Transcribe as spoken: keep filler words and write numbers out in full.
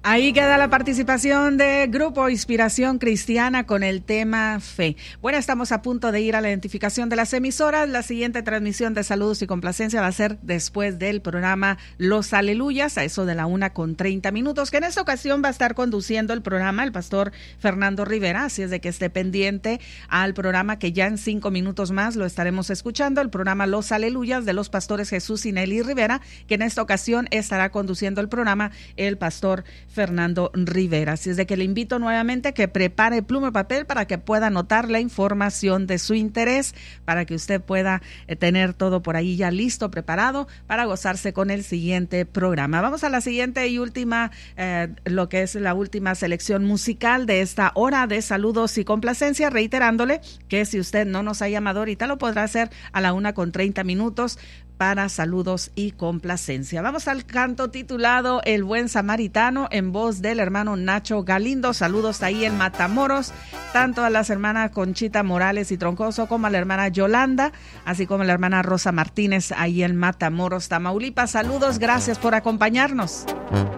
Ahí queda la participación de Grupo Inspiración Cristiana con el tema Fe. Bueno, estamos a punto de ir a la identificación de las emisoras. La siguiente transmisión de Saludos y Complacencia va a ser después del programa Los Aleluyas, a eso de la una con treinta minutos, que en esta ocasión va a estar conduciendo el programa el pastor Fernando Rivera, así es de que esté pendiente al programa que ya en cinco minutos más lo estaremos escuchando, el programa Los Aleluyas de los pastores Jesús y Nelly Rivera, que en esta ocasión estará conduciendo el programa el pastor Fernando Rivera. Así es de que le invito nuevamente a que prepare pluma y papel para que pueda anotar la información de su interés, para que usted pueda eh, tener todo por ahí ya listo, preparado para gozarse con el siguiente programa. Vamos a la siguiente y última, eh, lo que es la última selección musical de esta hora de Saludos y Complacencia, reiterándole que si usted no nos ha llamado ahorita, lo podrá hacer a la una con treinta minutos para Saludos y Complacencia. Vamos al canto titulado El Buen Samaritano, en voz del hermano Nacho Galindo. Saludos ahí en Matamoros, tanto a las hermanas Conchita Morales y Troncoso como a la hermana Yolanda, así como a la hermana Rosa Martínez ahí en Matamoros, Tamaulipas. Saludos, gracias por acompañarnos.